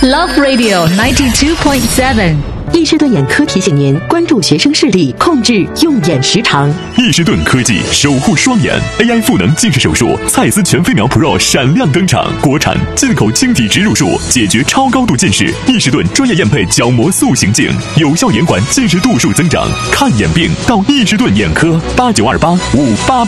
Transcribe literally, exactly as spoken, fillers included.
Love Radio ninety two point seven。 易士顿眼科提醒您关注学生视力，控制用眼时长。 易士顿科技守护双眼 ，A I 赋能近视手术，蔡司全飞秒 Pro 闪亮登场，国产进口晶体植入术，解决超高度近视。易士顿专业验配角膜塑形镜，有效延缓近视度数增长。看眼病到易士顿眼科，八九二八五八八。